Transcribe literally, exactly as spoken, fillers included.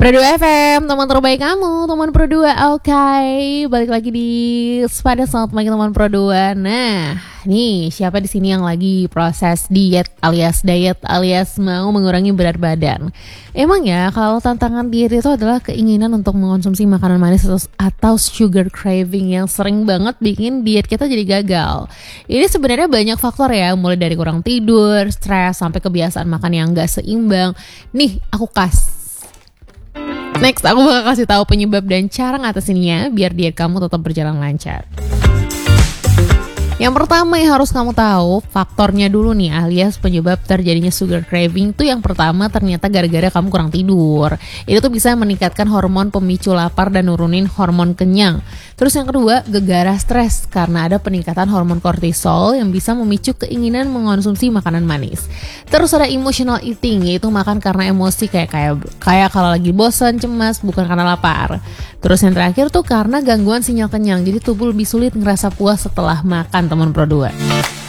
Pro dua F M, teman terbaik kamu, teman Pro dua, oke okay. Balik lagi di Pada Selamat Pagi teman Pro dua. Nah, nih siapa di sini yang lagi proses diet alias diet alias mau mengurangi berat badan? Emang ya, kalau tantangan diet itu adalah keinginan untuk mengonsumsi makanan manis atau, atau sugar craving yang sering banget bikin diet kita jadi gagal. Ini sebenarnya banyak faktor ya, mulai dari kurang tidur, stres, sampai kebiasaan makan yang gak seimbang. Nih, aku kasih Next, aku bakal kasih tahu penyebab dan cara ngatasinnya biar diet kamu tetap berjalan lancar. Yang pertama yang harus kamu tahu, faktornya dulu nih, alias penyebab terjadinya sugar craving tuh yang pertama ternyata gara-gara kamu kurang tidur. Itu tuh bisa meningkatkan hormon pemicu lapar dan nurunin hormon kenyang. Terus yang kedua, gegara stres karena ada peningkatan hormon kortisol yang bisa memicu keinginan mengonsumsi makanan manis. Terus ada emotional eating, yaitu makan karena emosi kayak kayak kayak kalau lagi bosan, cemas, bukan karena lapar. Terus yang terakhir tuh karena gangguan sinyal kenyang, jadi tubuh lebih sulit ngerasa puas setelah makan teman Pro dua.